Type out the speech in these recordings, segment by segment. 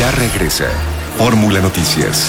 Ya regresa Fórmula Noticias.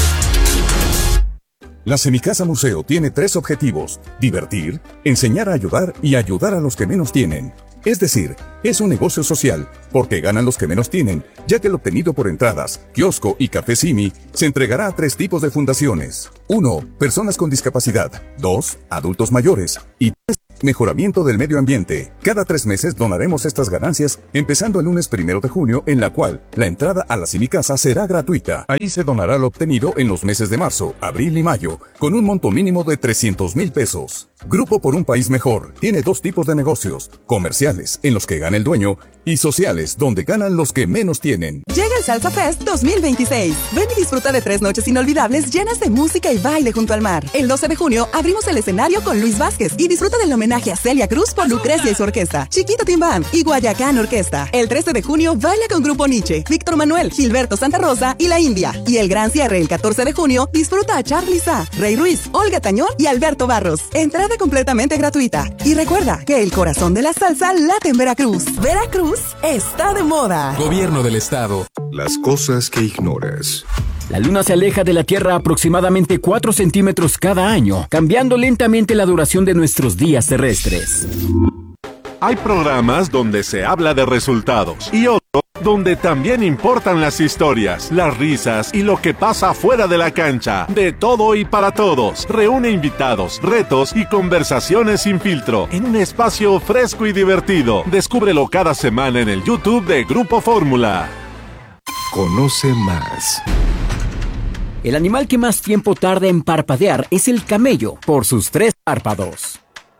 La Semicasa Museo tiene 3 objetivos: divertir, enseñar a ayudar y ayudar a los que menos tienen. Es decir, es un negocio social, porque ganan los que menos tienen, ya que el obtenido por entradas, kiosco y café Simi se entregará a 3 tipos de fundaciones. 1. Personas con discapacidad. 2. Adultos mayores. Y 3. Mejoramiento del medio ambiente. Cada 3 meses donaremos estas ganancias, empezando el lunes 1 de junio, en la cual la entrada a la Semicasa será gratuita. Ahí se donará lo obtenido en los meses de marzo, abril y mayo, con un monto mínimo de 300,000 pesos. Grupo por un país mejor tiene 2 tipos de negocios: comerciales, en los que gana el dueño, y sociales, donde ganan los que menos tienen. Llega el Salsa Fest 2026. Ven y disfruta de 3 noches inolvidables llenas de música y baile junto al mar. El 12 de junio abrimos el escenario con Luis Vázquez y disfruta del homenaje a Celia Cruz por Lucrecia y su orquesta, Chiquito Tim Band y Guayacán Orquesta. El 13 de junio baila con Grupo Nietzsche, Víctor Manuel, Gilberto Santa Rosa y La India. Y el gran cierre el 14 de junio disfruta a Charly Sa, Rey Ruiz, Olga Tañón y Alberto Barros. Entrada completamente gratuita. Y recuerda que el corazón de la salsa late en Veracruz. Veracruz está de moda. Gobierno del Estado. Las cosas que ignoras. La Luna se aleja de la Tierra aproximadamente 4 centímetros cada año, cambiando lentamente la duración de nuestros días terrestres. Hay programas donde se habla de resultados y otros donde también importan las historias, las risas y lo que pasa fuera de la cancha. De todo y para todos. Reúne invitados, retos y conversaciones sin filtro en un espacio fresco y divertido. Descúbrelo cada semana en el YouTube de Grupo Fórmula. Conoce más. El animal que más tiempo tarda en parpadear es el camello, por sus 3 párpados.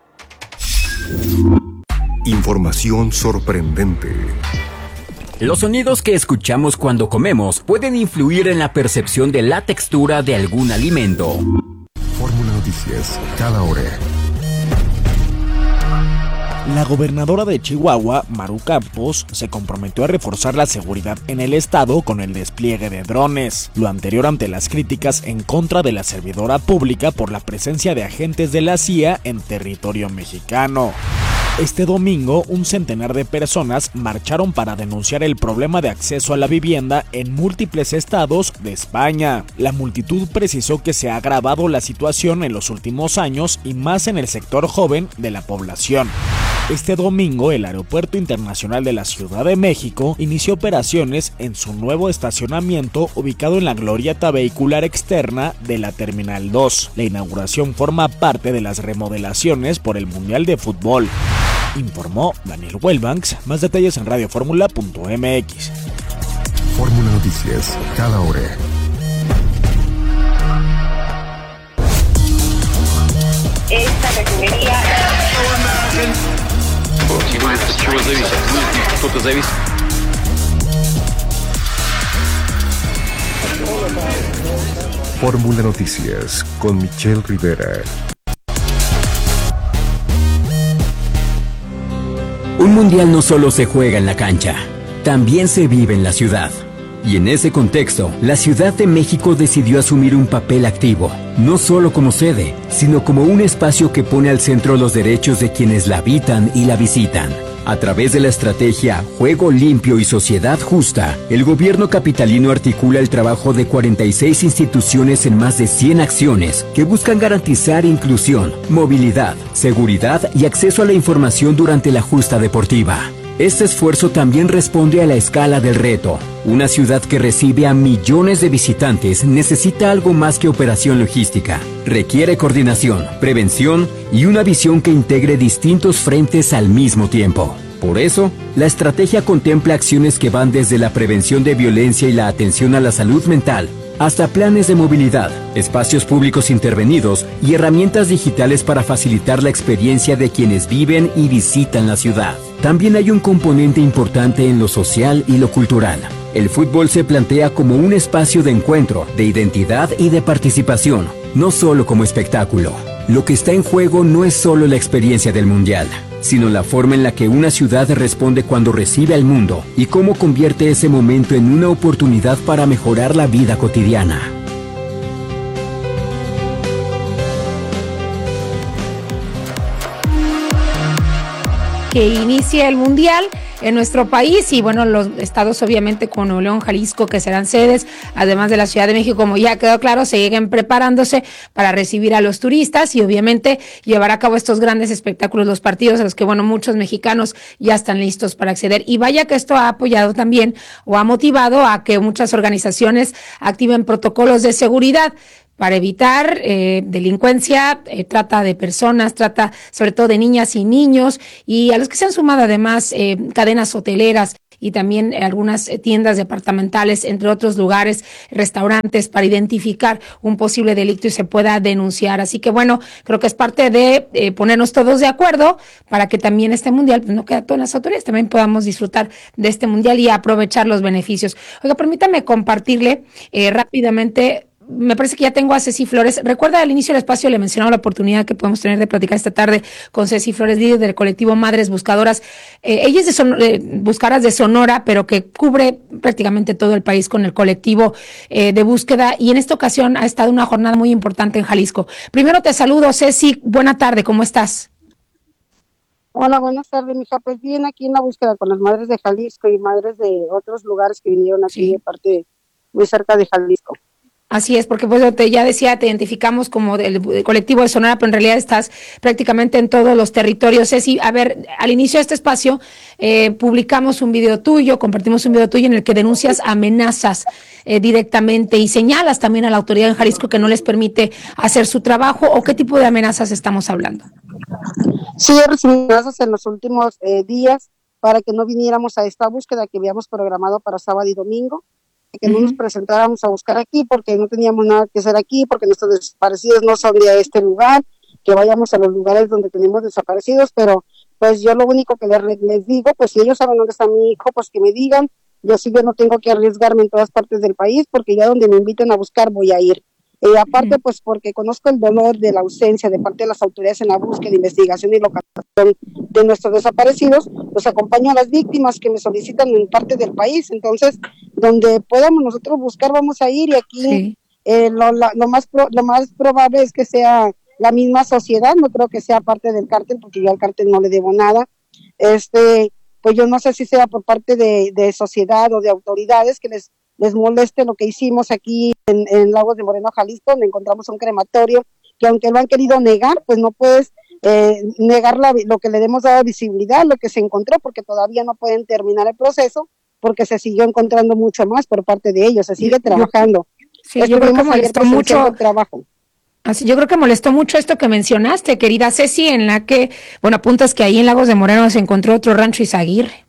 Información sorprendente. Los sonidos que escuchamos cuando comemos pueden influir en la percepción de la textura de algún alimento. Fórmula Noticias, cada hora. La gobernadora de Chihuahua, Maru Campos, se comprometió a reforzar la seguridad en el estado con el despliegue de drones. Lo anterior ante las críticas en contra de la servidora pública por la presencia de agentes de la CIA en territorio mexicano. Este domingo, un centenar de personas marcharon para denunciar el problema de acceso a la vivienda en múltiples estados de España. La multitud precisó que se ha agravado la situación en los últimos años y más en el sector joven de la población. Este domingo, el Aeropuerto Internacional de la Ciudad de México inició operaciones en su nuevo estacionamiento ubicado en la glorieta vehicular externa de la Terminal 2. La inauguración forma parte de las remodelaciones por el Mundial de Fútbol. Informó Daniel Wellbanks. Más detalles en radioformula.mx. Fórmula Noticias, cada hora. Esta refinería... Fórmula Noticias con Michelle Rivera. Un mundial no solo se juega en la cancha, también se vive en la ciudad. Y en ese contexto, la Ciudad de México decidió asumir un papel activo, no solo como sede, sino como un espacio que pone al centro los derechos de quienes la habitan y la visitan. A través de la estrategia Juego Limpio y Sociedad Justa, el gobierno capitalino articula el trabajo de 46 instituciones en más de 100 acciones que buscan garantizar inclusión, movilidad, seguridad y acceso a la información durante la justa deportiva. Este esfuerzo también responde a la escala del reto. Una ciudad que recibe a millones de visitantes necesita algo más que operación logística. Requiere coordinación, prevención y una visión que integre distintos frentes al mismo tiempo. Por eso, la estrategia contempla acciones que van desde la prevención de violencia y la atención a la salud mental, hasta planes de movilidad, espacios públicos intervenidos y herramientas digitales para facilitar la experiencia de quienes viven y visitan la ciudad. También hay un componente importante en lo social y lo cultural. El fútbol se plantea como un espacio de encuentro, de identidad y de participación, no solo como espectáculo. Lo que está en juego no es solo la experiencia del Mundial, sino la forma en la que una ciudad responde cuando recibe al mundo y cómo convierte ese momento en una oportunidad para mejorar la vida cotidiana. Que inicie el Mundial en nuestro país. Y bueno, los estados obviamente como Nuevo León, Jalisco, que serán sedes, además de la Ciudad de México, como ya quedó claro, se lleguen preparándose para recibir a los turistas y obviamente llevar a cabo estos grandes espectáculos, los partidos a los que, bueno, muchos mexicanos ya están listos para acceder. Y vaya que esto ha apoyado también o ha motivado a que muchas organizaciones activen protocolos de seguridad para evitar delincuencia, trata de personas, trata sobre todo de niñas y niños, y a los que se han sumado además cadenas hoteleras y también algunas tiendas departamentales, entre otros lugares, restaurantes, para identificar un posible delito y se pueda denunciar. Así que bueno, creo que es parte de ponernos todos de acuerdo para que también este mundial, pues no queda todo en las autoridades, también podamos disfrutar de este mundial y aprovechar los beneficios. Oiga, permítame compartirle rápidamente. Me parece que ya tengo a Ceci Flores. Recuerda, al inicio del espacio le mencionaba la oportunidad que podemos tener de platicar esta tarde con Ceci Flores, líder del colectivo Madres Buscadoras. Ella es de Buscadoras de Sonora, pero que cubre prácticamente todo el país con el colectivo de búsqueda. Y en esta ocasión ha estado una jornada muy importante en Jalisco. Primero te saludo, Ceci. Buena tarde, ¿cómo estás? Hola, buenas tardes, mija. Pues bien, aquí en la búsqueda con las madres de Jalisco y madres de otros lugares que vinieron aquí de parte muy cerca de Jalisco. Así es, porque pues ya decía, te identificamos como del colectivo de Sonora, pero en realidad estás prácticamente en todos los territorios. Ceci, a ver, al inicio de este espacio publicamos un video tuyo, compartimos un video tuyo en el que denuncias amenazas directamente y señalas también a la autoridad en Jalisco que no les permite hacer su trabajo. ¿O qué tipo de amenazas estamos hablando? Sí, he recibido amenazas en los últimos días para que no viniéramos a esta búsqueda que habíamos programado para sábado y domingo, que no nos presentáramos a buscar aquí porque no teníamos nada que hacer aquí, porque nuestros desaparecidos no son de este lugar, que vayamos a los lugares donde tenemos desaparecidos, pero pues yo lo único que les digo, pues si ellos saben dónde está mi hijo, pues que me digan. Yo no tengo que arriesgarme en todas partes del país, porque ya donde me inviten a buscar voy a ir. Aparte, pues porque conozco el dolor de la ausencia de parte de las autoridades en la búsqueda, investigación y localización de nuestros desaparecidos, pues acompaño a las víctimas que me solicitan en parte del país. Entonces, donde podamos nosotros buscar, vamos a ir, y aquí lo más probable es que sea la misma sociedad. No creo que sea parte del cártel, porque yo al cártel no le debo nada. Pues yo no sé si sea por parte de sociedad o de autoridades que les moleste lo que hicimos aquí en Lagos de Moreno, Jalisco, donde encontramos un crematorio que, aunque lo han querido negar, pues no puedes negar lo que le hemos dado visibilidad, lo que se encontró, porque todavía no pueden terminar el proceso, porque se siguió encontrando mucho más por parte de ellos, se sigue trabajando. Yo creo que molestó mucho el trabajo. Así, yo creo que molestó mucho esto que mencionaste, querida Ceci, en la que, bueno, apuntas que ahí en Lagos de Moreno se encontró otro rancho Izaguirre.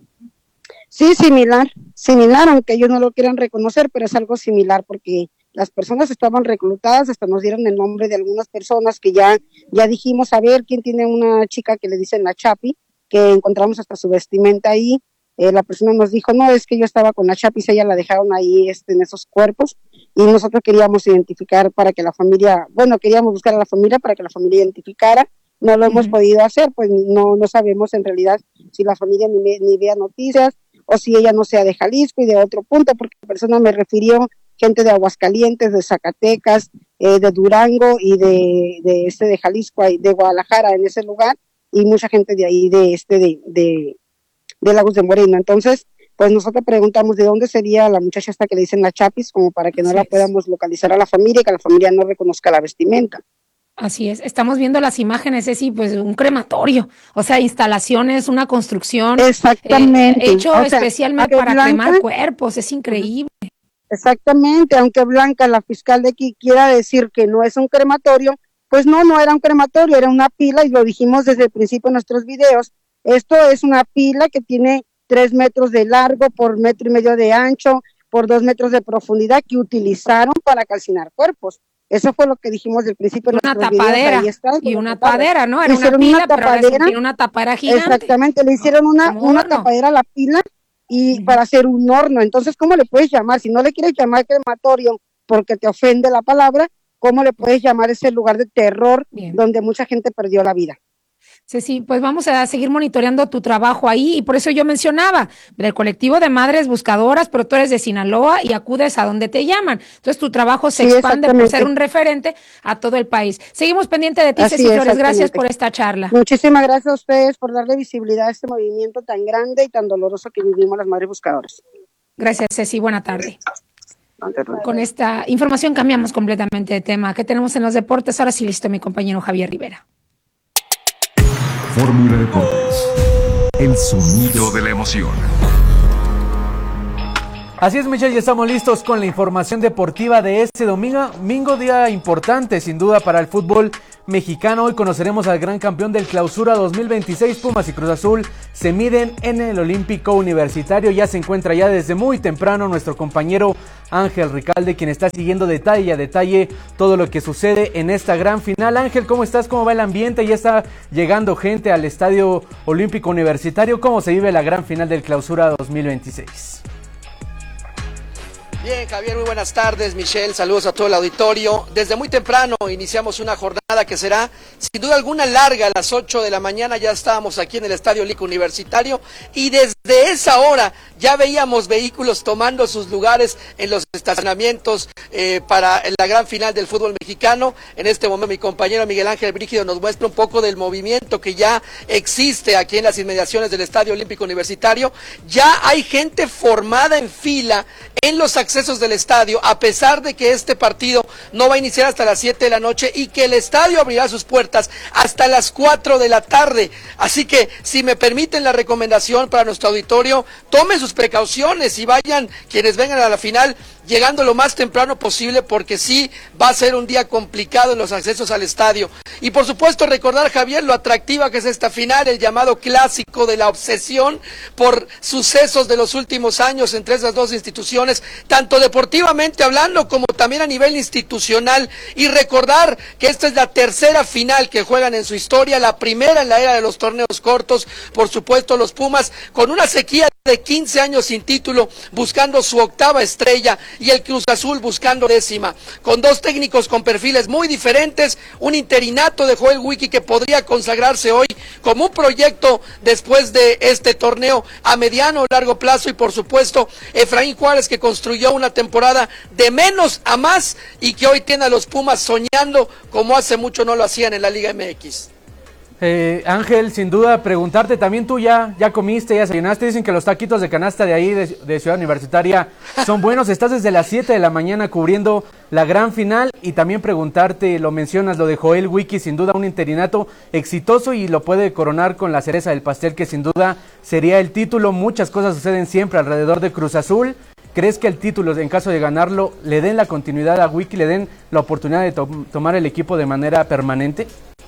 Sí, similar, aunque ellos no lo quieran reconocer, pero es algo similar, porque las personas estaban reclutadas, hasta nos dieron el nombre de algunas personas que ya dijimos, a ver, quién tiene una chica que le dicen la Chapi, que encontramos hasta su vestimenta ahí. La persona nos dijo, no, es que yo estaba con la Chapis, ella la dejaron ahí en esos cuerpos, y nosotros queríamos identificar para que la familia, queríamos buscar a la familia para que la familia identificara. No lo hemos podido hacer, pues no sabemos en realidad si la familia ni vea noticias, o si ella no sea de Jalisco y de otro punto, porque la persona me refirió gente de Aguascalientes, de Zacatecas, de Durango y de Jalisco, de Guadalajara, en ese lugar, y mucha gente de ahí de Lagos de Moreno. Entonces, pues nosotros preguntamos de dónde sería la muchacha esta que le dicen la Chapis, como para que no la podamos localizar a la familia y que la familia no reconozca la vestimenta. Así es, estamos viendo las imágenes, es pues un crematorio, o sea, instalaciones, una construcción. Exactamente. Hecho especialmente para quemar cuerpos, es increíble. Exactamente, aunque Blanca, la fiscal de aquí, quiera decir que no es un crematorio, pues no era un crematorio, era una pila, y lo dijimos desde el principio en nuestros videos. Esto es una pila que tiene 3 metros de largo por 1.5 metros de ancho, por 2 metros de profundidad, que utilizaron para calcinar cuerpos. Eso fue lo que dijimos del principio. Una tapadera y una tapadera, ¿no? Era una pila, pero ahora tiene una tapadera gigante. Exactamente, le hicieron una tapadera a la pila y para hacer un horno. Entonces, ¿cómo le puedes llamar? Si no le quieres llamar crematorio porque te ofende la palabra, ¿cómo le puedes llamar ese lugar de terror donde mucha gente perdió la vida? Ceci, pues vamos a seguir monitoreando tu trabajo ahí y por eso yo mencionaba del colectivo de madres buscadoras, pero tú eres de Sinaloa y acudes a donde te llaman. Entonces tu trabajo se expande por ser un referente a todo el país. Seguimos pendiente de ti, Ceci Flores. Gracias por esta charla. Muchísimas gracias a ustedes por darle visibilidad a este movimiento tan grande y tan doloroso que vivimos las madres buscadoras. Gracias, Ceci. Buena tarde. Con esta información cambiamos completamente de tema. ¿Qué tenemos en los deportes? Ahora sí, listo, mi compañero Javier Rivera. Fórmula Deportes. El sonido de la emoción. Así es, Michelle, ya estamos listos con la información deportiva de este domingo, día importante sin duda para el fútbol mexicano. Hoy conoceremos al gran campeón del Clausura 2026. Pumas y Cruz Azul se miden en el Olímpico Universitario. Ya se encuentra ya desde muy temprano nuestro compañero Ángel Ricalde, quien está siguiendo detalle a detalle todo lo que sucede en esta gran final. Ángel, ¿cómo estás? ¿Cómo va el ambiente? Ya está llegando gente al Estadio Olímpico Universitario. ¿Cómo se vive la gran final del Clausura 2026? Bien, Javier, muy buenas tardes, Michelle, saludos a todo el auditorio. Desde muy temprano iniciamos una jornada que será sin duda alguna larga. A las 8 de la mañana ya estábamos aquí en el Estadio Olímpico Universitario y desde esa hora ya veíamos vehículos tomando sus lugares en los estacionamientos para la gran final del fútbol mexicano. En este momento mi compañero Miguel Ángel Brígido nos muestra un poco del movimiento que ya existe aquí en las inmediaciones del Estadio Olímpico Universitario. Ya hay gente formada en fila en los accesos del estadio, a pesar de que este partido no va a iniciar hasta las 7 de la noche y que el estadio abrirá sus puertas hasta las 4 de la tarde. Así que, si me permiten la recomendación para nuestro auditorio, tomen sus precauciones y vayan quienes vengan a la final llegando lo más temprano posible, porque sí va a ser un día complicado en los accesos al estadio. Y por supuesto recordar, Javier, lo atractiva que es esta final, el llamado clásico de la obsesión por sucesos de los últimos años entre esas dos instituciones, tanto deportivamente hablando como también a nivel institucional. Y recordar que esta es la tercera final que juegan en su historia, la primera en la era de los torneos cortos. Por supuesto los Pumas con una sequía de 15 años sin título, buscando su octava estrella, y el Cruz Azul buscando 10ª, con dos técnicos con perfiles muy diferentes, un interinato de Joel Wiki que podría consagrarse hoy como un proyecto después de este torneo a mediano o largo plazo, y por supuesto Efraín Juárez, que construyó una temporada de menos a más y que hoy tiene a los Pumas soñando como hace mucho no lo hacían en la Liga MX. Ángel, sin duda preguntarte también, tú ya comiste, ya desayunaste. Dicen que los taquitos de canasta de ahí de Ciudad Universitaria son buenos. Estás desde las 7 de la mañana cubriendo la gran final, y también preguntarte, lo mencionas, lo de Joel Wiki, sin duda un interinato exitoso y lo puede coronar con la cereza del pastel, que sin duda sería el título. Muchas cosas suceden siempre alrededor de Cruz Azul. ¿Crees que el título, en caso de ganarlo, le den la continuidad a Wiki, le den la oportunidad de tomar el equipo de manera permanente?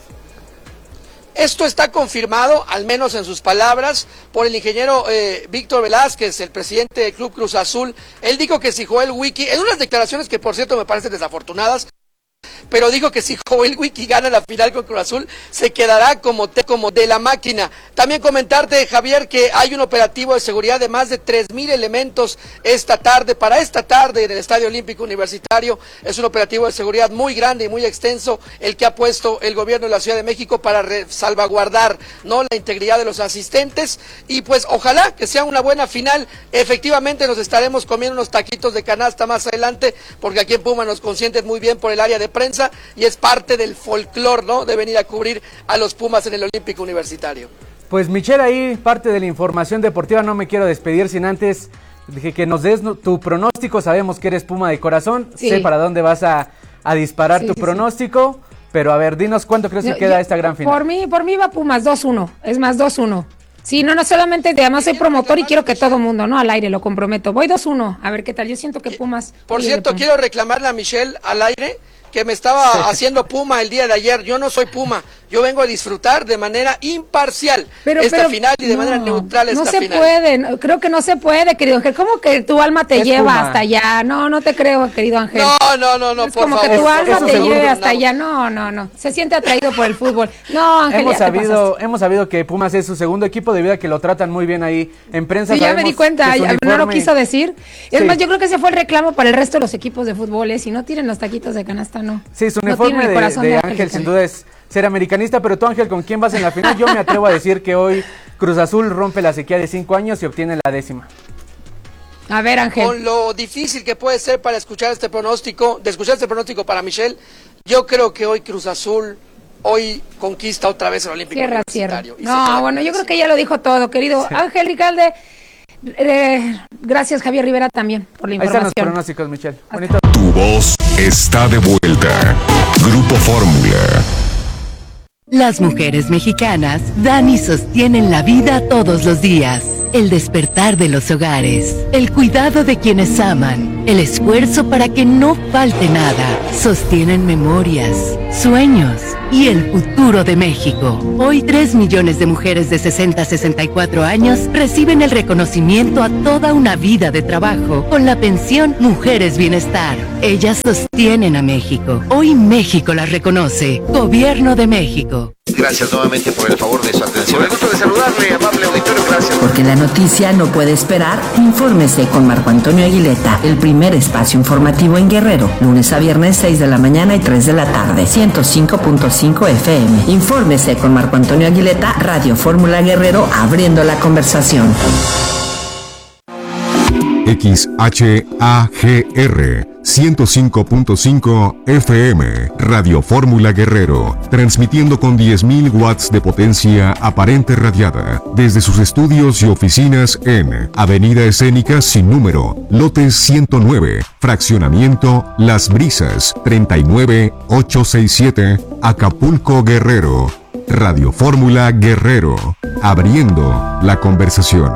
Esto está confirmado, al menos en sus palabras, por el ingeniero Víctor Velázquez, el presidente del Club Cruz Azul. Él dijo que si Joel Wiki, en unas declaraciones que por cierto me parecen desafortunadas, pero dijo que si Joel Wiki gana la final con Cruz Azul, se quedará como de la máquina. También comentarte, Javier, que hay un operativo de seguridad de más de 3,000 elementos para esta tarde en el Estadio Olímpico Universitario. Es un operativo de seguridad muy grande y muy extenso el que ha puesto el gobierno de la Ciudad de México para salvaguardar, ¿no?, la integridad de los asistentes. Y pues ojalá que sea una buena final. Efectivamente nos estaremos comiendo unos taquitos de canasta más adelante, porque aquí en Puma nos consienten muy bien por el área de prensa y es parte del folclore, ¿no?, de venir a cubrir a los Pumas en el Olímpico Universitario. Pues Michelle, ahí parte de la información deportiva. No me quiero despedir sin antes que nos des tu pronóstico. Sabemos que eres Puma de corazón, sí. Sé para dónde vas a disparar tu pronóstico, pero a ver, dinos cuánto crees que queda esta gran final. Por mí va Pumas 2-1, es más 2-1. Sí, no solamente, además soy promotor y quiero que todo mundo, ¿no?, al aire, lo comprometo. Voy 2-1, a ver qué tal. Yo siento que Pumas... Por cierto, quiero reclamarle a Michelle al aire que me estaba haciendo Puma el día de ayer. Yo no soy Puma, yo vengo a disfrutar de manera imparcial esta final y de manera neutral esta final. No se puede, creo que no se puede, querido Ángel. ¿Cómo que tu alma te lleva Puma hasta allá? No te creo, querido Ángel. No, es por como favor. Que tu alma te lleve hasta allá. No. Se siente atraído por el fútbol. No, Ángel, hemos sabido que Pumas es su segundo equipo debido a que lo tratan muy bien ahí en prensa. Sí, ya me di cuenta, no lo quiso decir. Es más, yo creo que ese fue el reclamo para el resto de los equipos de fútbol, si no tiren los taquitos de canasta. no. Sí, su No uniforme tiene el corazón de de Ángel sin duda es ser americanista, pero tú, Ángel, ¿con quién vas en la final? Yo me atrevo a decir que hoy Cruz Azul rompe la sequía de 5 años y obtiene la 10ª. A ver, Ángel. Con lo difícil que puede ser para escuchar este pronóstico para Michelle, yo creo que hoy Cruz Azul conquista otra vez el Olímpico Universitario. No, bueno, yo creo que ya lo dijo todo, querido Ángel Ricalde. Gracias, Javier Rivera, también por la información. Ahí están los pronósticos, Michelle. Bonito. Tu voz está de vuelta. Grupo Fórmula. Las mujeres mexicanas dan y sostienen la vida todos los días. El despertar de los hogares, el cuidado de quienes aman, el esfuerzo para que no falte nada. Sostienen memorias, sueños y el futuro de México. Hoy 3 millones de mujeres de 60 a 64 años reciben el reconocimiento a toda una vida de trabajo con la pensión Mujeres Bienestar. Ellas sostienen a México. Hoy México las reconoce. Gobierno de México. Gracias nuevamente por el favor de su atención. El gusto de saludarle, amable auditorio, gracias. Porque la noticia no puede esperar, infórmese con Marco Antonio Aguileta, el primer espacio informativo en Guerrero, lunes a viernes 6 de la mañana y 3 de la tarde, 105.5 FM. Infórmese con Marco Antonio Aguileta, Radio Fórmula Guerrero, abriendo la conversación. XHAGR 105.5 FM, Radio Fórmula Guerrero, transmitiendo con 10.000 watts de potencia aparente radiada, desde sus estudios y oficinas en Avenida Escénica sin número, lote 109, fraccionamiento Las Brisas, 39867, Acapulco, Guerrero. Radio Fórmula Guerrero, abriendo la conversación.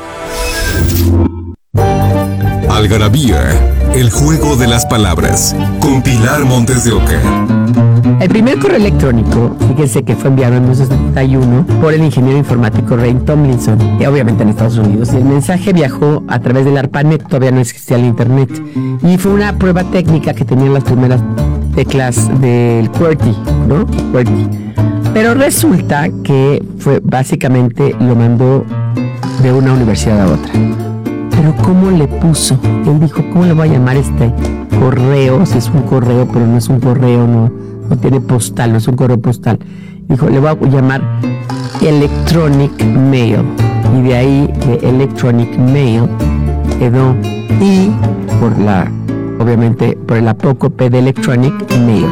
Algarabía, el juego de las palabras, con Pilar Montes de Oca. El primer correo electrónico, fíjense que fue enviado en 1971 por el ingeniero informático Ray Tomlinson, obviamente en Estados Unidos. El mensaje viajó a través del ARPANET, todavía no existía el internet, y fue una prueba técnica que tenían las primeras teclas del QWERTY, ¿no? QWERTY. Pero resulta que fue básicamente lo mandó de una universidad a otra. Pero ¿cómo le puso? Él dijo, ¿cómo le voy a llamar este correo? Si es un correo, pero no es un correo, no tiene postal, no es un correo postal. Dijo, le voy a llamar Electronic Mail. Y de ahí, de Electronic Mail, quedó I obviamente, por el apócope de Electronic Mail.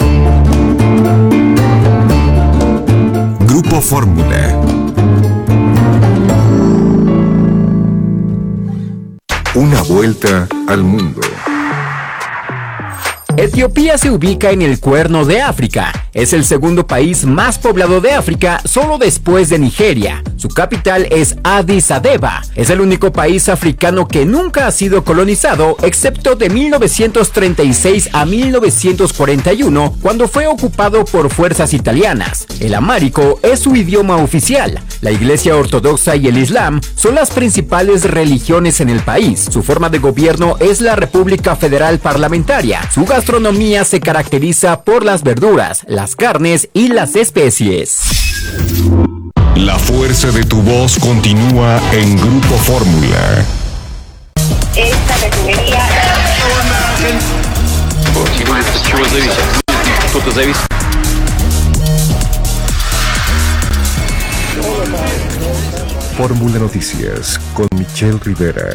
Grupo Fórmula. Una vuelta al mundo. Etiopía se ubica en el Cuerno de África. Es el segundo país más poblado de África, solo después de Nigeria. Su capital es Addis Abeba. Es el único país africano que nunca ha sido colonizado, excepto de 1936 a 1941, cuando fue ocupado por fuerzas italianas. El amárico es su idioma oficial. La Iglesia Ortodoxa y el Islam son las principales religiones en el país. Su forma de gobierno es la República Federal Parlamentaria. Su gastronomía se caracteriza por las verduras, las carnes y las especies. La fuerza de tu voz continúa en Grupo Fórmula. Esta refinería... Fórmula Noticias con Michelle Rivera.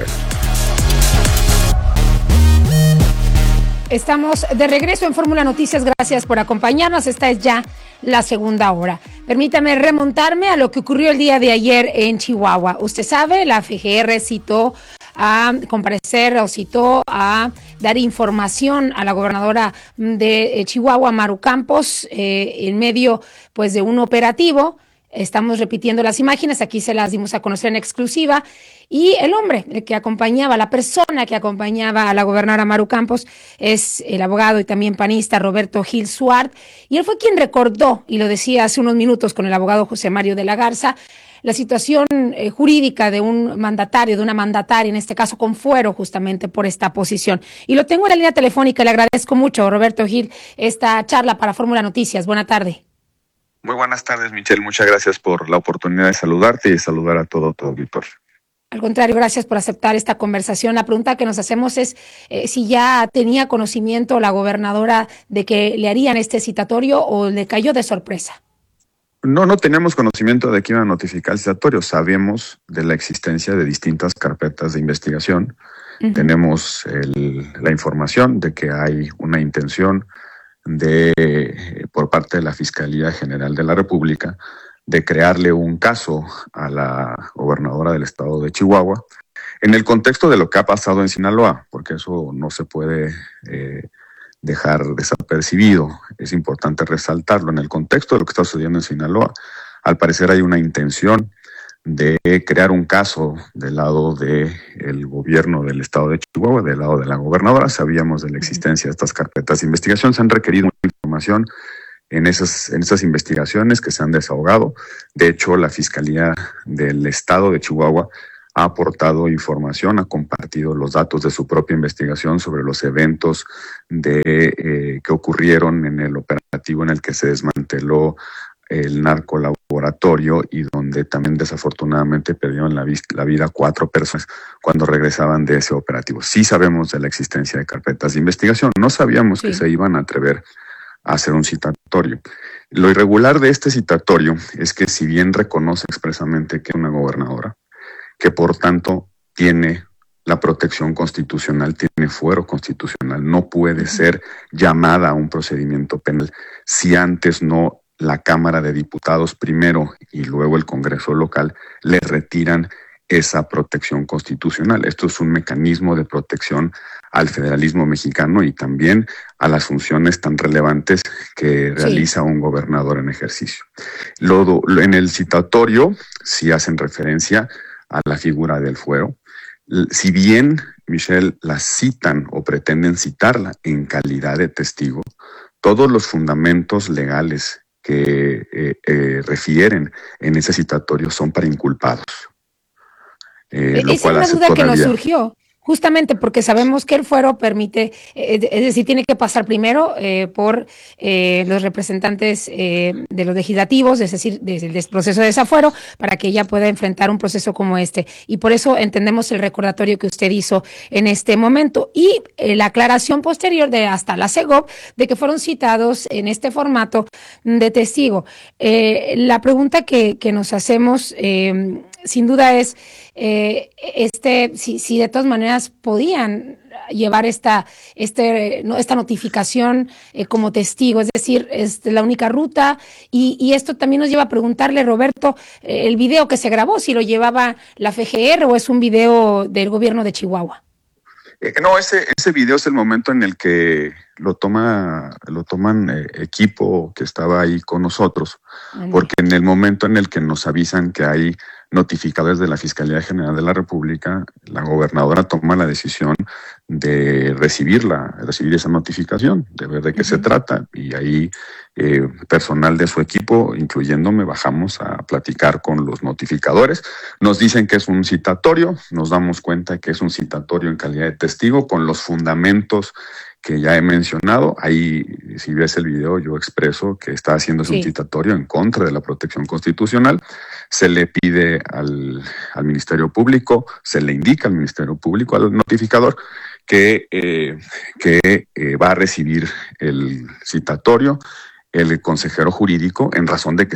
Estamos de regreso en Fórmula Noticias, gracias por acompañarnos, esta es ya la segunda hora. Permítame remontarme a lo que ocurrió el día de ayer en Chihuahua. Usted sabe, la FGR citó a comparecer o citó a dar información a la gobernadora de Chihuahua, Maru Campos, en medio pues de un operativo. Estamos repitiendo las imágenes, aquí se las dimos a conocer en exclusiva, y el hombre que acompañaba, la persona que acompañaba a la gobernadora Maru Campos es el abogado y también panista Roberto Gil Suart, y él fue quien recordó, y lo decía hace unos minutos con el abogado José Mario de la Garza, la situación jurídica de un mandatario, de una mandataria, en este caso con fuero justamente por esta posición. Y lo tengo en la línea telefónica, le agradezco mucho, Roberto Gil, esta charla para Fórmula Noticias. Buena tarde. Muy buenas tardes, Michelle. Muchas gracias por la oportunidad de saludarte y de saludar a todo tu auditorio. Al contrario, gracias por aceptar esta conversación. La pregunta que nos hacemos es si ya tenía conocimiento la gobernadora de que le harían este citatorio o le cayó de sorpresa. No teníamos conocimiento de que iban a notificar el citatorio. Sabemos de la existencia de distintas carpetas de investigación. Uh-huh. Tenemos la información de que hay una intención por parte de la Fiscalía General de la República de crearle un caso a la gobernadora del estado de Chihuahua, en el contexto de lo que ha pasado en Sinaloa, porque eso no se puede dejar desapercibido. Es importante resaltarlo. En el contexto de lo que está sucediendo en Sinaloa, al parecer hay una intención de crear un caso del lado del gobierno del estado de Chihuahua, del lado de la gobernadora. Sabíamos de la existencia de estas carpetas de investigación, se han requerido información en esas investigaciones que se han desahogado. De hecho, la Fiscalía del estado de Chihuahua ha aportado información, ha compartido los datos de su propia investigación sobre los eventos que ocurrieron en el operativo en el que se desmanteló el narcolaboratorio y donde también desafortunadamente perdieron la vida 4 personas cuando regresaban de ese operativo. Sí sabemos de la existencia de carpetas de investigación, no sabíamos que se iban a atrever a hacer un citatorio. Lo irregular de este citatorio es que si bien reconoce expresamente que es una gobernadora, que por tanto tiene la protección constitucional, tiene fuero constitucional, no puede ser llamada a un procedimiento penal si antes no la Cámara de Diputados primero y luego el Congreso local le retiran esa protección constitucional. Esto es un mecanismo de protección al federalismo mexicano y también a las funciones tan relevantes que realiza un gobernador en ejercicio. En el citatorio sí hacen referencia a la figura del fuero. Si bien, Michelle, la citan o pretenden citarla en calidad de testigo, todos los fundamentos legales que refieren en ese citatorio son para inculpados. Esa es una duda que nos surgió, justamente porque sabemos que el fuero permite, es decir, tiene que pasar primero por los representantes de los legislativos, es decir, desde el proceso de desafuero, para que ella pueda enfrentar un proceso como este. Y por eso entendemos el recordatorio que usted hizo en este momento y la aclaración posterior de hasta la CEGOP de que fueron citados en este formato de testigo. La pregunta que nos hacemos sin duda es si de todas maneras podían llevar esta notificación como testigo, es decir, es la única ruta y esto también nos lleva a preguntarle, Roberto, el video que se grabó, si lo llevaba la FGR o es un video del gobierno de Chihuahua. No, ese video es el momento en el que lo toman equipo que estaba ahí con nosotros, porque en el momento en el que nos avisan que hay notificadores de la Fiscalía General de la República, la gobernadora toma la decisión de recibir esa notificación, de ver de qué se trata, y ahí personal de su equipo, incluyéndome, bajamos a platicar con los notificadores. Nos dicen que es un citatorio, nos damos cuenta que es un citatorio en calidad de testigo con los fundamentos que ya he mencionado. Ahí, si ves el video, yo expreso que está haciéndose un citatorio en contra de la protección constitucional. Se le pide al Ministerio Público, se le indica al Ministerio Público, al notificador, que va a recibir el citatorio el consejero jurídico en razón de que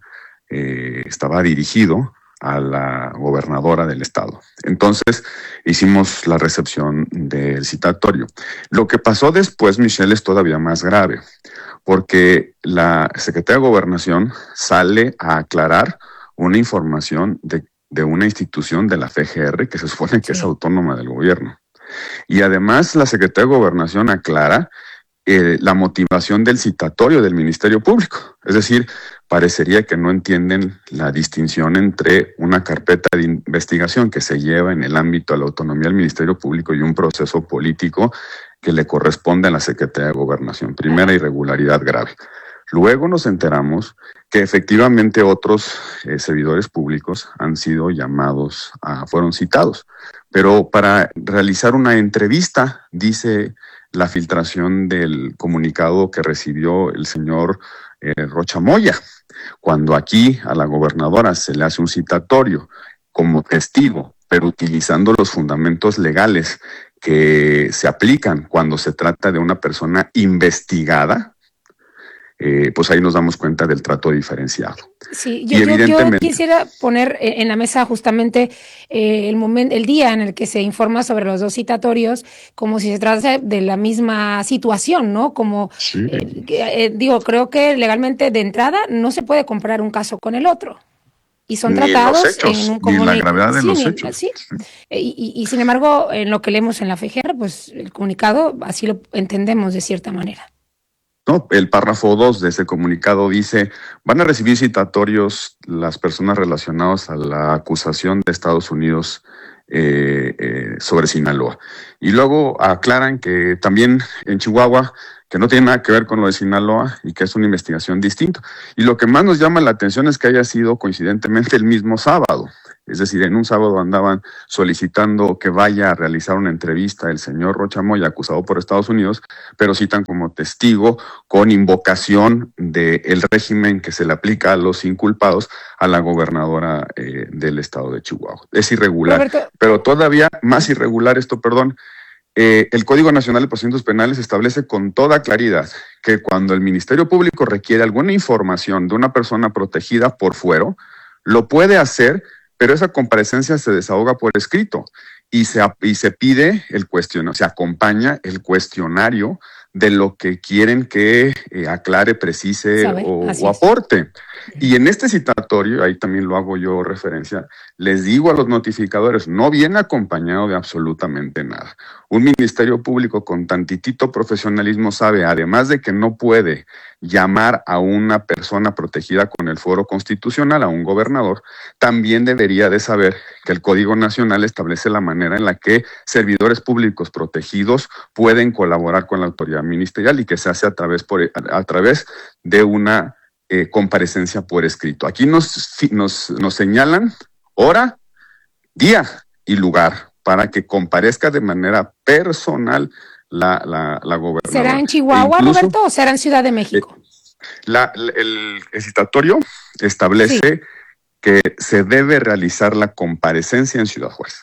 estaba dirigido a la gobernadora del estado. Entonces hicimos la recepción del citatorio. Lo que pasó después, Michelle, es todavía más grave, porque la Secretaría de Gobernación sale a aclarar una información de una institución de la FGR que se supone que es autónoma del gobierno. Y además la Secretaría de Gobernación aclara la motivación del citatorio del Ministerio Público. Es decir, parecería que no entienden la distinción entre una carpeta de investigación que se lleva en el ámbito de la autonomía del Ministerio Público y un proceso político que le corresponde a la Secretaría de Gobernación. Primera irregularidad grave. Luego nos enteramos que efectivamente otros servidores públicos han sido llamados, fueron citados, pero para realizar una entrevista, dice la filtración del comunicado que recibió el señor Rocha Moya, cuando aquí a la gobernadora se le hace un citatorio como testigo pero utilizando los fundamentos legales que se aplican cuando se trata de una persona investigada, pues ahí nos damos cuenta del trato diferenciado. Sí, yo quisiera poner en la mesa justamente el día en el que se informa sobre los dos citatorios, como si se tratase de la misma situación, ¿no? Como, sí. Creo que legalmente de entrada no se puede comparar un caso con el otro. Y son tratados en un comunicado. Ni la gravedad de los hechos. Sí. Y sin embargo, en lo que leemos en la FGR, pues el comunicado así lo entendemos de cierta manera. No, el párrafo 2 de ese comunicado dice: van a recibir citatorios las personas relacionadas a la acusación de Estados Unidos sobre Sinaloa. Y luego aclaran que también en Chihuahua, que no tiene nada que ver con lo de Sinaloa y que es una investigación distinta. Y lo que más nos llama la atención es que haya sido coincidentemente el mismo sábado. Es decir, en un sábado andaban solicitando que vaya a realizar una entrevista el señor Rocha Moya, acusado por Estados Unidos, pero citan como testigo con invocación del régimen que se le aplica a los inculpados a la gobernadora del estado de Chihuahua. Es irregular, Roberto, pero todavía más irregular esto, el Código Nacional de Procedimientos Penales establece con toda claridad que cuando el Ministerio Público requiere alguna información de una persona protegida por fuero, lo puede hacer, pero esa comparecencia se desahoga por escrito y se pide se acompaña el cuestionario de lo que quieren que aclare, precise o aporte. Y en este citatorio, ahí también lo hago yo referencia, les digo a los notificadores, no viene acompañado de absolutamente nada. Un ministerio público con tantitito profesionalismo sabe, además de que no puede llamar a una persona protegida con el fuero constitucional, a un gobernador, también debería de saber que el Código Nacional establece la manera en la que servidores públicos protegidos pueden colaborar con la autoridad ministerial y que se hace a través de una comparecencia por escrito. Aquí nos señalan hora, día y lugar para que comparezca de manera personal la gobernadora. ¿Será en Chihuahua, incluso, Roberto, o será en Ciudad de México? El citatorio establece que se debe realizar la comparecencia en Ciudad Juárez.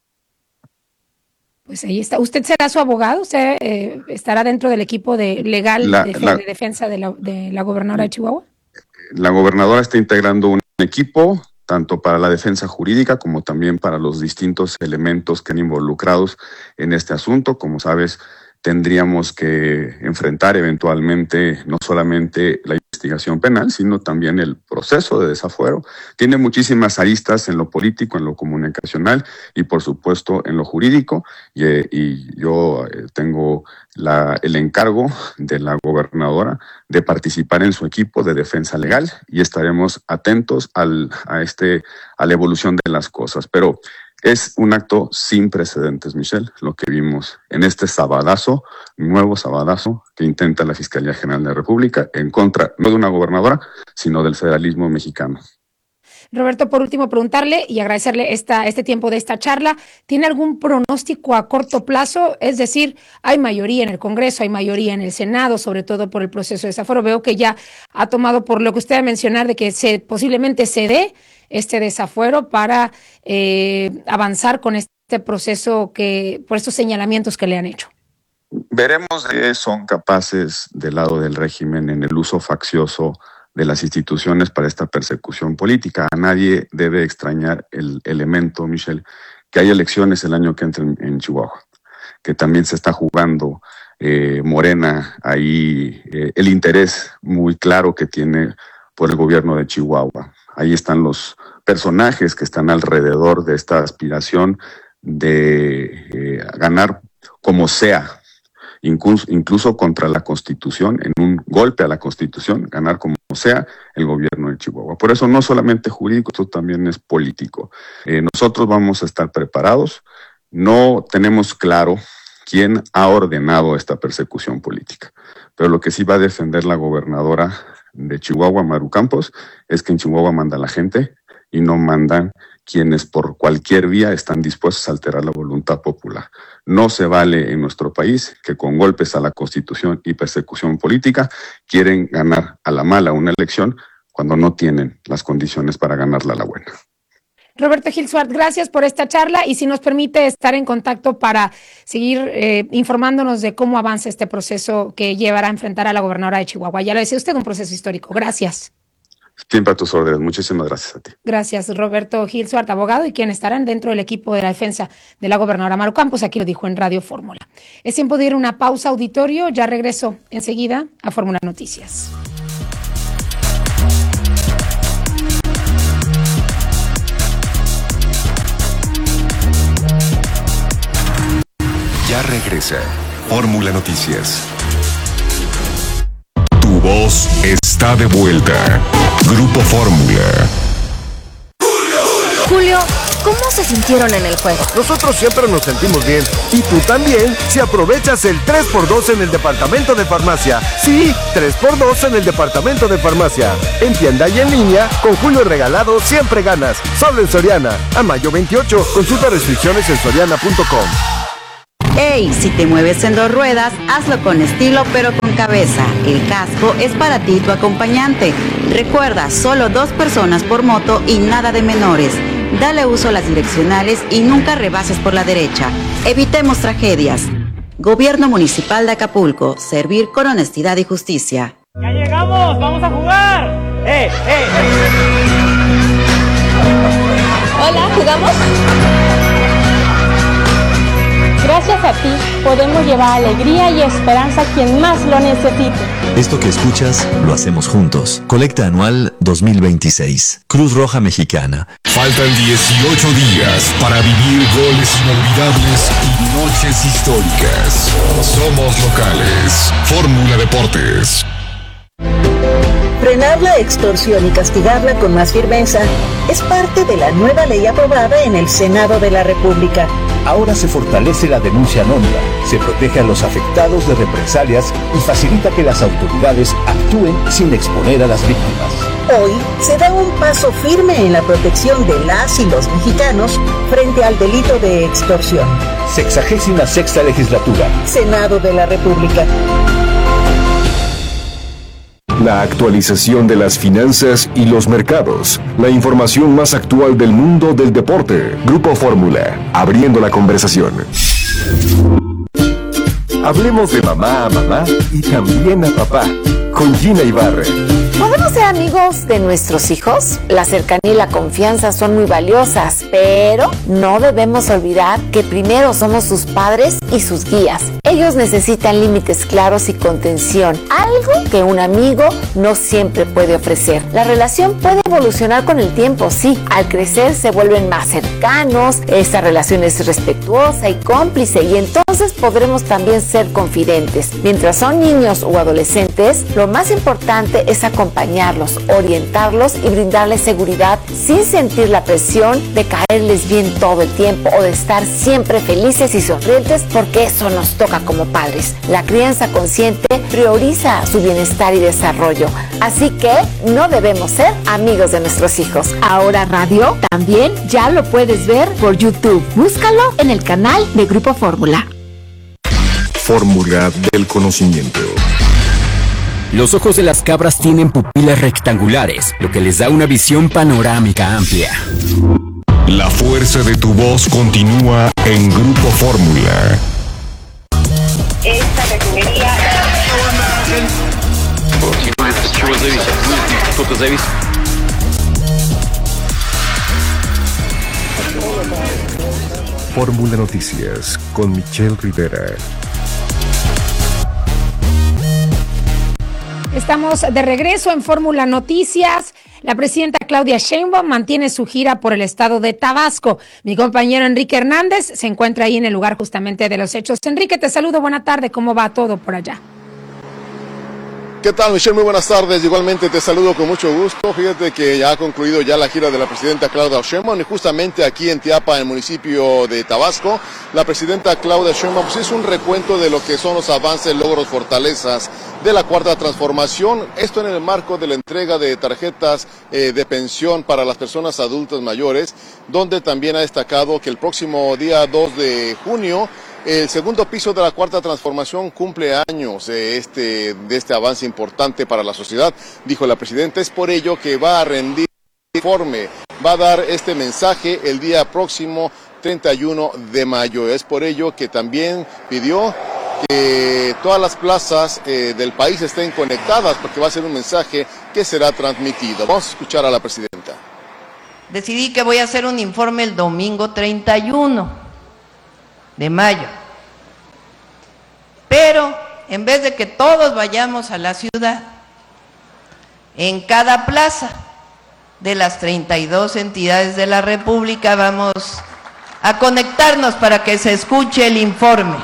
Pues ahí está. ¿Usted será su abogado? ¿Usted estará dentro del equipo de defensa de la gobernadora de Chihuahua? La gobernadora está integrando un equipo tanto para la defensa jurídica como también para los distintos elementos que han involucrados en este asunto. Como sabes, tendríamos que enfrentar eventualmente no solamente la investigación penal, sino también el proceso de desafuero. Tiene muchísimas aristas en lo político, en lo comunicacional y por supuesto en lo jurídico, y yo tengo el encargo de la gobernadora de participar en su equipo de defensa legal y estaremos atentos a la evolución de las cosas. Pero es un acto sin precedentes, Michelle, lo que vimos en este nuevo sabadazo que intenta la Fiscalía General de la República en contra no de una gobernadora, sino del federalismo mexicano. Roberto, por último, preguntarle y agradecerle este tiempo de esta charla. ¿Tiene algún pronóstico a corto plazo? Es decir, hay mayoría en el Congreso, hay mayoría en el Senado, sobre todo por el proceso de desafuero. Veo que ya ha tomado, por lo que usted va a mencionar, de que posiblemente se dé este desafuero para avanzar con este proceso por estos señalamientos que le han hecho. Veremos si son capaces del lado del régimen en el uso faccioso de las instituciones para esta persecución política. A nadie debe extrañar el elemento, Michelle, que hay elecciones el año que entra en Chihuahua, que también se está jugando Morena ahí, el interés muy claro que tiene por el gobierno de Chihuahua. Ahí están los personajes que están alrededor de esta aspiración de ganar como sea, incluso contra la Constitución, en un golpe a la Constitución, ganar como sea el gobierno de Chihuahua. Por eso no solamente jurídico, esto también es político. Nosotros vamos a estar preparados. No tenemos claro quién ha ordenado esta persecución política, pero lo que sí va a defender la gobernadora de Chihuahua, Maru Campos, es que en Chihuahua manda la gente y no mandan quienes por cualquier vía están dispuestos a alterar la voluntad popular. No se vale en nuestro país que con golpes a la Constitución y persecución política quieren ganar a la mala una elección cuando no tienen las condiciones para ganarla a la buena. Roberto Gil Suart, gracias por esta charla y si nos permite estar en contacto para seguir informándonos de cómo avanza este proceso que llevará a enfrentar a la gobernadora de Chihuahua. Ya lo decía usted, un proceso histórico. Gracias. Siempre a tus órdenes. Muchísimas gracias a ti. Gracias, Roberto Gil Suart, abogado y quien estarán dentro del equipo de la defensa de la gobernadora Maru Campos. Aquí lo dijo en Radio Fórmula. Es tiempo de ir a una pausa, auditorio. Ya regreso enseguida a Fórmula Noticias. Ya regresa Fórmula Noticias. Tu voz está de vuelta. Grupo Fórmula. Julio, ¿cómo se sintieron en el juego? Nosotros siempre nos sentimos bien. Y tú también, si aprovechas el 3x2 en el departamento de farmacia. Sí, 3x2 en el departamento de farmacia. En tienda y en línea, con Julio regalado siempre ganas. Solo en Soriana. A mayo 28, consulta restricciones en soriana.com. ¡Ey! Si te mueves en dos ruedas, hazlo con estilo pero con cabeza. El casco es para ti tu acompañante. Recuerda, solo 2 personas por moto y nada de menores. Dale uso a las direccionales y nunca rebases por la derecha. Evitemos tragedias. Gobierno Municipal de Acapulco. Servir con honestidad y justicia. ¡Ya llegamos! ¡Vamos a jugar! Hola, ¿jugamos? Gracias a ti podemos llevar alegría y esperanza a quien más lo necesite. Esto que escuchas lo hacemos juntos. Colecta anual 2026. Cruz Roja Mexicana. Faltan 18 días para vivir goles inolvidables y noches históricas. Somos locales. Fórmula Deportes. Frenar la extorsión y castigarla con más firmeza es parte de la nueva ley aprobada en el Senado de la República. Ahora se fortalece la denuncia anónima, se protege a los afectados de represalias y facilita que las autoridades actúen sin exponer a las víctimas. Hoy se da un paso firme en la protección de las y los mexicanos frente al delito de extorsión. 66ª Legislatura. Senado de la República. La actualización de las finanzas y los mercados. La información más actual del mundo del deporte. Grupo Fórmula. Abriendo la conversación. Hablemos de mamá a mamá y también a papá. Con Gina Ibarre. ¿Podemos ser amigos de nuestros hijos? La cercanía y la confianza son muy valiosas, pero no debemos olvidar que primero somos sus padres y sus guías. Ellos necesitan límites claros y contención, algo que un amigo no siempre puede ofrecer. La relación puede evolucionar con el tiempo, sí. Al crecer se vuelven más cercanos, esta relación es respetuosa y cómplice y entonces podremos también ser confidentes. Mientras son niños o adolescentes, lo más importante es acompañarlos, orientarlos y brindarles seguridad sin sentir la presión de caerles bien todo el tiempo o de estar siempre felices y sonrientes, porque eso nos toca como padres. La crianza consciente prioriza su bienestar y desarrollo, así que no debemos ser amigos de nuestros hijos. Ahora Radio también ya lo puedes ver por YouTube. Búscalo en el canal de Grupo Fórmula. Fórmula del conocimiento. Los ojos de las cabras tienen pupilas rectangulares, lo que les da una visión panorámica amplia. La fuerza de tu voz continúa en Grupo Fórmula. Esta refinería... Fórmula Noticias con Michelle Rivera. Estamos de regreso en Fórmula Noticias. La presidenta Claudia Sheinbaum mantiene su gira por el estado de Tabasco. Mi compañero Enrique Hernández se encuentra ahí en el lugar justamente de los hechos. Enrique, te saludo, buena tarde, ¿cómo va todo por allá? ¿Qué tal, Michelle? Muy buenas tardes. Igualmente te saludo con mucho gusto. Fíjate que ya ha concluido ya la gira de la presidenta Claudia Sheinbaum y justamente aquí en Teapa, en el municipio de Tabasco, la presidenta Claudia Sheinbaum pues hizo un recuento de lo que son los avances, logros, fortalezas de la Cuarta Transformación. Esto en el marco de la entrega de tarjetas de pensión para las personas adultas mayores, donde también ha destacado que el próximo día 2 de junio el segundo piso de la Cuarta Transformación cumple años de este avance importante para la sociedad, dijo la presidenta. Es por ello que va a rendir informe, va a dar este mensaje el día próximo 31 de mayo. Es por ello que también pidió que todas las plazas del país estén conectadas, porque va a ser un mensaje que será transmitido. Vamos a escuchar a la presidenta. Decidí que voy a hacer un informe el domingo 31 de mayo. Pero en vez de que todos vayamos a la ciudad, en cada plaza de las 32 entidades de la República vamos a conectarnos para que se escuche el informe.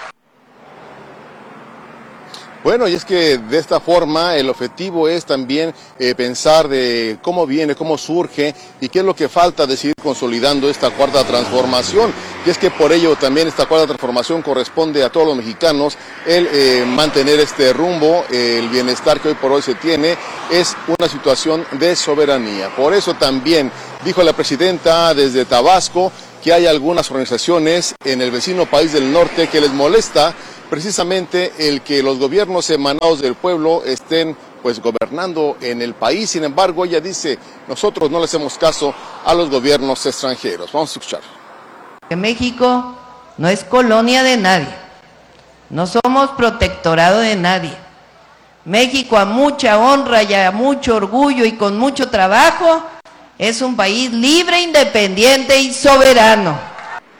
Bueno, y es que de esta forma el objetivo es también pensar de cómo viene, cómo surge y qué es lo que falta de seguir consolidando esta cuarta transformación. Y es que por ello también esta cuarta transformación corresponde a todos los mexicanos el mantener este rumbo, el bienestar que hoy por hoy se tiene es una situación de soberanía. Por eso también dijo la presidenta desde Tabasco que hay algunas organizaciones en el vecino país del norte que les molesta precisamente el que los gobiernos emanados del pueblo estén pues gobernando en el país. Sin embargo, ella dice, nosotros no le hacemos caso a los gobiernos extranjeros. Vamos a escuchar. Que México no es colonia de nadie, no somos protectorado de nadie. México, a mucha honra y a mucho orgullo y con mucho trabajo, es un país libre, independiente y soberano.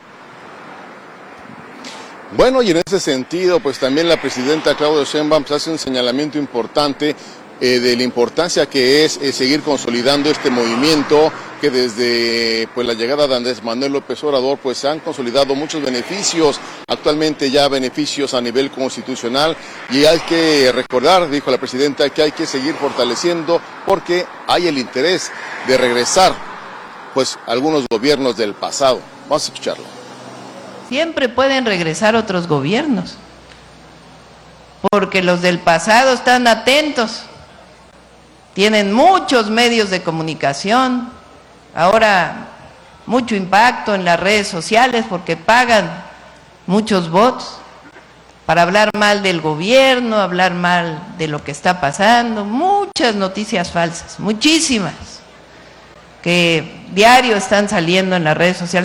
Bueno, y en ese sentido, pues también la presidenta Claudia Sheinbaum hace un señalamiento importante de la importancia que es seguir consolidando este movimiento, que desde pues la llegada de Andrés Manuel López Obrador pues se han consolidado muchos beneficios, actualmente ya beneficios a nivel constitucional, y hay que recordar, dijo la presidenta, que hay que seguir fortaleciendo porque hay el interés de regresar pues algunos gobiernos del pasado. Vamos a escucharlo. Siempre pueden regresar otros gobiernos, porque los del pasado están atentos, tienen muchos medios de comunicación, ahora mucho impacto en las redes sociales porque pagan muchos bots para hablar mal del gobierno, hablar mal de lo que está pasando, muchas noticias falsas, muchísimas, que diario están saliendo en las redes sociales.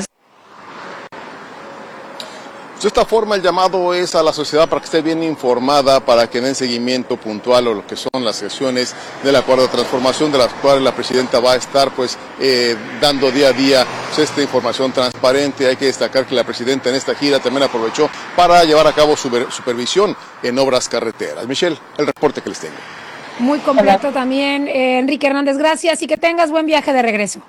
De esta forma el llamado es a la sociedad para que esté bien informada, para que den seguimiento puntual a lo que son las sesiones de la cuarta transformación, de las cuales la presidenta va a estar pues dando día a día pues, esta información transparente. Hay que destacar que la presidenta en esta gira también aprovechó para llevar a cabo supervisión en obras carreteras. Michelle, el reporte que les tengo. Muy completo también, Enrique Hernández, gracias y que tengas buen viaje de regreso.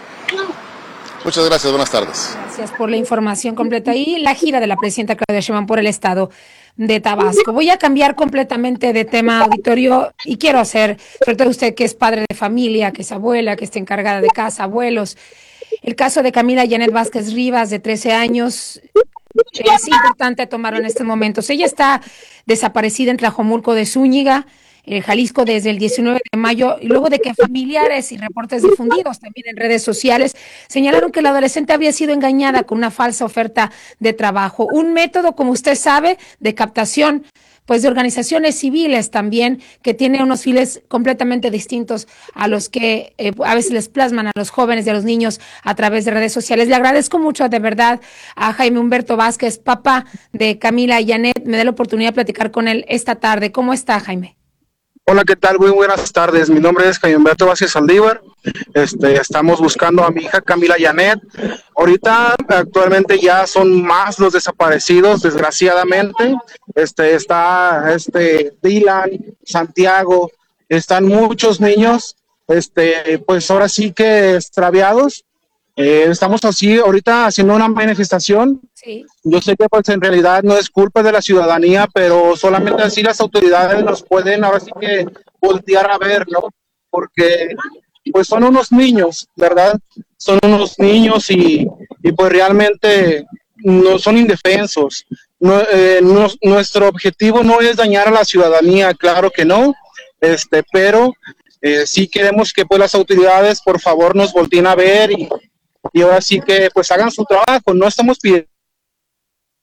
Muchas gracias, buenas tardes. Gracias por la información completa y la gira de la presidenta Claudia Sheinbaum por el estado de Tabasco. Voy a cambiar completamente de tema, auditorio, y quiero hacer, sobre todo usted que es padre de familia, que es abuela, que está encargada de casa, abuelos, el caso de Camila Yanet Vázquez Rivas, de 13 años, es importante tomarlo en estos momentos. Ella está desaparecida en Tlajomulco de Zúñiga, Jalisco, desde el 19 de mayo, y luego de que familiares y reportes difundidos también en redes sociales señalaron que la adolescente había sido engañada con una falsa oferta de trabajo. Un método, como usted sabe, de captación pues de organizaciones civiles también, que tiene unos fines completamente distintos a los que a veces les plasman a los jóvenes y a los niños a través de redes sociales. Le agradezco mucho de verdad a Jaime Humberto Vázquez, papá de Camila Yanet, me da la oportunidad de platicar con él esta tarde. ¿Cómo está, Jaime? Hola, ¿qué tal? Muy buenas tardes. Mi nombre es Jaime Humberto Vázquez Saldívar. Estamos buscando a mi hija Camila Yanet. Ahorita, actualmente ya son más los desaparecidos, desgraciadamente. Está Dylan, Santiago, están muchos niños, pues ahora sí que extraviados. Estamos así ahorita haciendo una manifestación. Sí. Yo sé que pues en realidad no es culpa de la ciudadanía, pero solamente así las autoridades nos pueden ahora sí que voltear a ver, ¿no? Porque pues son unos niños, ¿verdad? Son unos niños y pues realmente no son indefensos. No, nuestro objetivo no es dañar a la ciudadanía, claro que no, pero sí queremos que pues las autoridades por favor nos volteen a ver y ahora sí que pues hagan su trabajo. No estamos pidiendo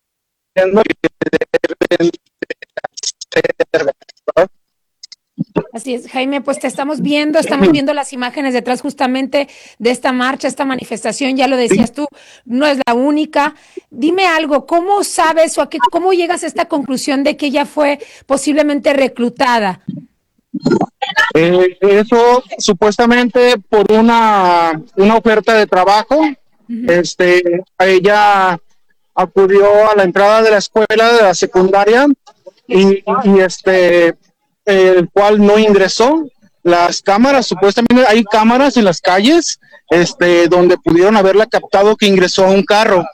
que Así es, Jaime, pues te estamos viendo las imágenes detrás justamente de esta marcha, esta manifestación, ya lo decías tú, no es la única. Dime algo, ¿cómo sabes o cómo llegas a esta conclusión de que ella fue posiblemente reclutada? Eso supuestamente por una oferta de trabajo. Ella acudió a la entrada de la escuela de la secundaria y el cual no ingresó. Las cámaras, supuestamente hay cámaras en las calles, donde pudieron haberla captado que ingresó a un carro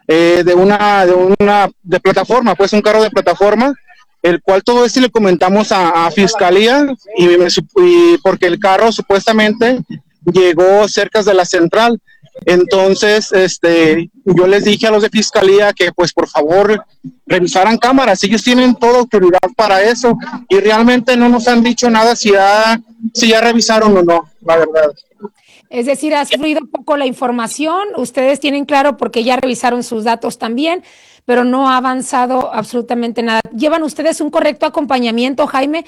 de plataforma, pues un carro de plataforma, el cual todo esto le comentamos a fiscalía y porque el carro supuestamente llegó cerca de la central. Entonces, yo les dije a los de fiscalía que pues por favor revisaran cámaras, ellos tienen toda autoridad para eso y realmente no nos han dicho nada si ya revisaron o no, la verdad. Es decir, ha fluido poco la información, ustedes tienen claro porque ya revisaron sus datos también, pero no ha avanzado absolutamente nada. ¿Llevan ustedes un correcto acompañamiento, Jaime,